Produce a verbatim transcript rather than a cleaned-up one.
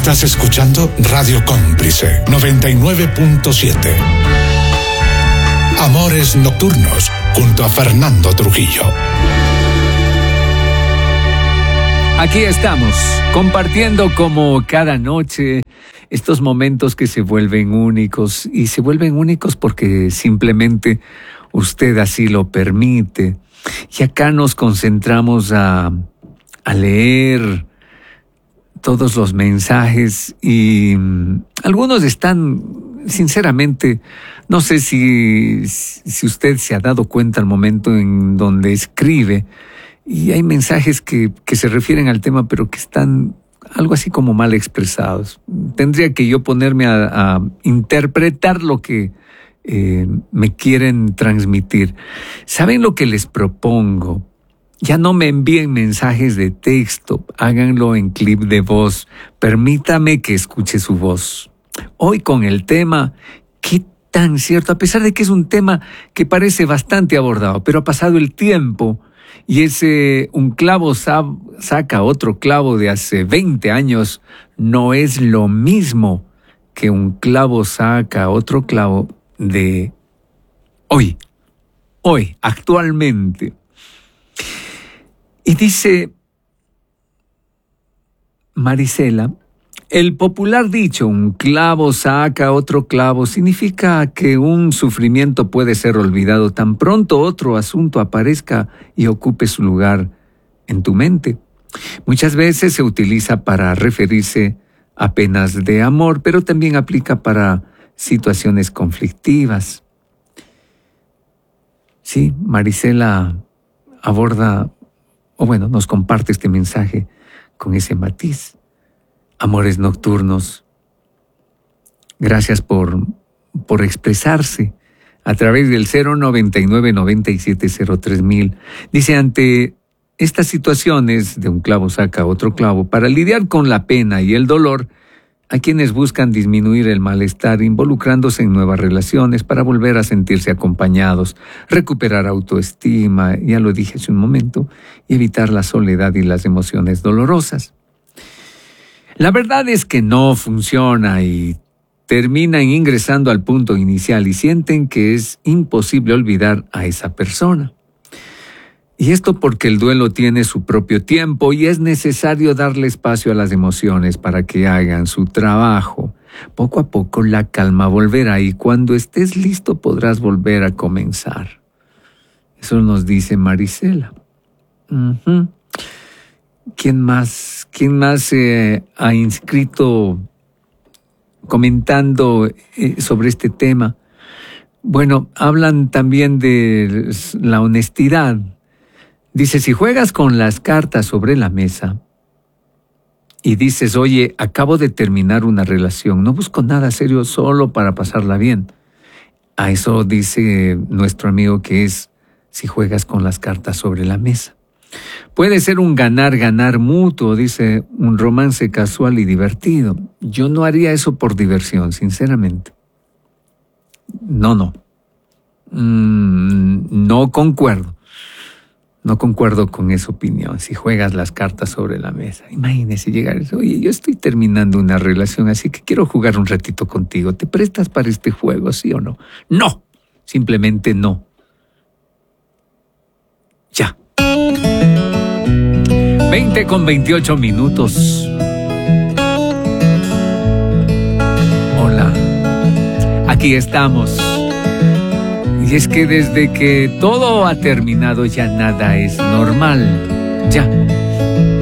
Estás escuchando Radio Cómplice noventa y nueve punto siete. Amores Nocturnos, junto a Fernando Trujillo. Aquí estamos, compartiendo como cada noche estos momentos que se vuelven únicos, y se vuelven únicos porque simplemente usted así lo permite. Y acá nos concentramos a, a leer todos los mensajes, y algunos están, sinceramente, no sé si, si usted se ha dado cuenta al momento en donde escribe, y hay mensajes que, que se refieren al tema, pero que están algo así como mal expresados. Tendría que yo ponerme a, a interpretar lo que eh, me quieren transmitir. ¿Saben lo que les propongo? Ya no me envíen mensajes de texto, háganlo en clip de voz. Permítame que escuche su voz. Hoy con el tema, ¿qué tan cierto? A pesar de que es un tema que parece bastante abordado, pero ha pasado el tiempo y ese un clavo sa- saca otro clavo de hace veinte años no es lo mismo que un clavo saca otro clavo de hoy, hoy, actualmente. Y dice Marisela, el popular dicho, un clavo saca otro clavo, significa que un sufrimiento puede ser olvidado tan pronto otro asunto aparezca y ocupe su lugar en tu mente. Muchas veces se utiliza para referirse a penas de amor, pero también aplica para situaciones conflictivas. Sí, Marisela aborda, o bueno, nos comparte este mensaje con ese matiz. Amores nocturnos, gracias por, por expresarse a través del cero noventa y nueve, noventa y siete, cero tres mil. Dice, ante estas situaciones de un clavo saca otro clavo, para lidiar con la pena y el dolor, hay quienes buscan disminuir el malestar involucrándose en nuevas relaciones para volver a sentirse acompañados, recuperar autoestima, ya lo dije hace un momento, y evitar la soledad y las emociones dolorosas. La verdad es que no funciona y terminan ingresando al punto inicial y sienten que es imposible olvidar a esa persona. Y esto porque el duelo tiene su propio tiempo y es necesario darle espacio a las emociones para que hagan su trabajo. Poco a poco la calma volverá y cuando estés listo podrás volver a comenzar. Eso nos dice Marisela. Uh-huh. ¿Quién más, quién más eh, ha inscrito comentando eh, sobre este tema? Bueno, hablan también de la honestidad. Dice, si juegas con las cartas sobre la mesa y dices, oye, acabo de terminar una relación, no busco nada serio solo para pasarla bien. A eso dice nuestro amigo que es si juegas con las cartas sobre la mesa. Puede ser un ganar-ganar mutuo, dice, un romance casual y divertido. Yo no haría eso por diversión, sinceramente. No, no. Mm, no concuerdo. No concuerdo con esa opinión. Si juegas las cartas sobre la mesa, imagínese llegar, oye, yo estoy terminando una relación, así que quiero jugar un ratito contigo. ¿Te prestas para este juego, sí o no? No, simplemente no. Ya. veinte con veintiocho minutos. Hola. Aquí estamos. Y es que desde que todo ha terminado ya nada es normal. Ya.